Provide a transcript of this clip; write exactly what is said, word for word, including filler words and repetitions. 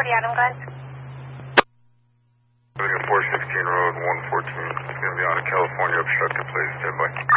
forty Adam, guys. Living at four sixteen Road, one fourteen. It's going to be on a California obstructed, please. Stand by.